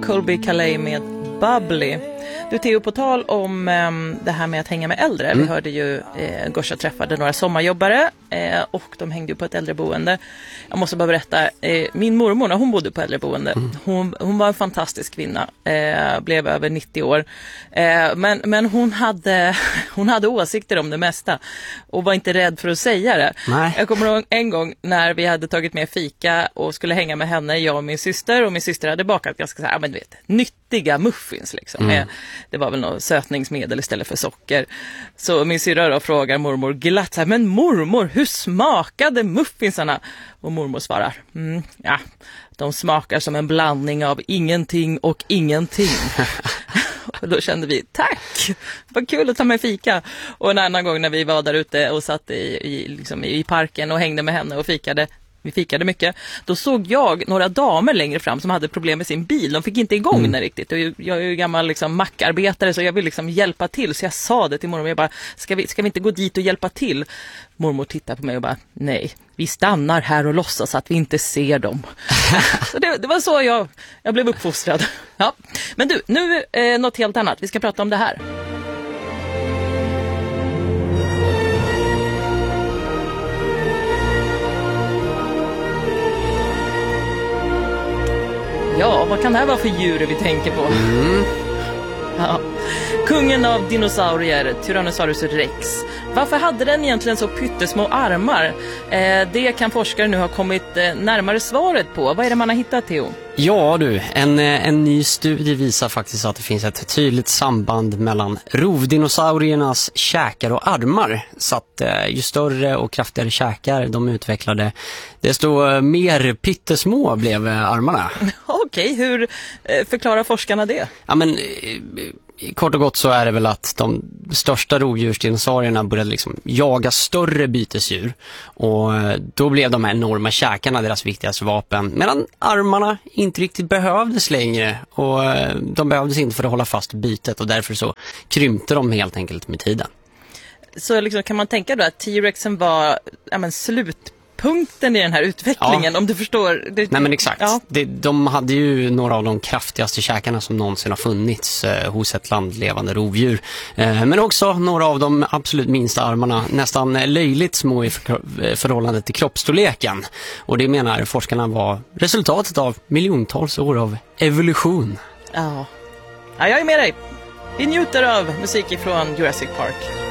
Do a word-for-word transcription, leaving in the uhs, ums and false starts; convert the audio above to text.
Colby Calais med Bubbly. Du Theo, på tal om um, det här med att hänga med äldre. Mm. Vi hörde ju eh, Gosha träffade några sommarjobbare eh, och de hängde ju på ett äldreboende. Jag måste bara berätta, eh, min mormor när hon bodde på äldreboende, mm. hon, hon var en fantastisk kvinna, eh, blev över nittio år. Eh, men men hon, hade, hon hade åsikter om det mesta och var inte rädd för att säga det. Nej. Jag kommer ihåg en gång när vi hade tagit med fika och skulle hänga med henne, jag och min syster, och min syster hade bakat ganska så här, men du vet, nyttiga muffins liksom. Mm. Med, det var väl något sötningsmedel istället för socker. Så min syrra då frågar mormor glatt så här, men mormor, hur smakade muffinsarna? Och mormor svarar, mm, ja, de smakar som en blandning av ingenting och ingenting. Och då kände vi, tack, vad kul att ta med fika. Och en annan gång när vi var där ute och satt i, i, liksom i parken och hängde med henne och fikade, vi fikade mycket, då såg jag några damer längre fram som hade problem med sin bil. De fick inte igång mm. den riktigt. Och jag är ju gammal liksom mackarbetare, så jag vill liksom hjälpa till. Så jag sa det till mormor, jag bara, ska vi, ska vi inte gå dit och hjälpa till? Mormor tittar på mig och bara, nej, vi stannar här och låtsas att vi inte ser dem. Så det, det var så jag, jag blev uppfostrad. Ja. Men du, nu eh, något helt annat. Vi ska prata om det här. Ja, vad kan det här vara för djur vi tänker på? Mm. Ja. Kungen av dinosaurier, Tyrannosaurus rex. Varför hade den egentligen så pyttesmå armar? Eh, det kan forskare nu ha kommit eh, närmare svaret på. Vad är det man har hittat, Theo? Ja du, en, en ny studie visar faktiskt att det finns ett tydligt samband mellan rovdinosauriernas käkar och armar. Så att eh, ju större och kraftigare käkar de utvecklade, desto mer pyttesmå blev armarna. Okej, hur eh, förklarar forskarna det? Ja men... Eh, kort och gott så är det väl att de största rovdjursdinosaurierna började liksom jaga större bytesdjur, och då blev de här enorma käkarna deras viktigaste vapen, medan armarna inte riktigt behövdes längre, och de behövdes inte för att hålla fast bytet, och därför så krympte de helt enkelt med tiden. Så liksom, kan man tänka då att T-rexen var ja, men, slut punkten i den här utvecklingen, ja. Om du förstår. Det, Nej men exakt. Ja. Det, de hade ju några av de kraftigaste käkarna som någonsin har funnits eh, hos ett landlevande rovdjur. Eh, men också några av de absolut minsta armarna, nästan löjligt små i för, förhållande till kroppsstorleken. Och det menar forskarna var resultatet av miljontals år av evolution. Ja, ja jag är med dig. Vi njuter av musik från Jurassic Park.